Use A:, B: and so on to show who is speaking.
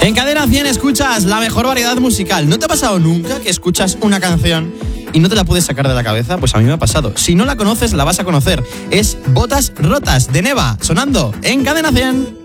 A: En Cadena 100 escuchas la mejor variedad musical. ¿No te ha pasado nunca que escuchas una canción y no te la puedes sacar de la cabeza? Pues a mí me ha pasado. Si no la conoces, la vas a conocer. Es Botas Rotas, de Neva, sonando en Cadena 100.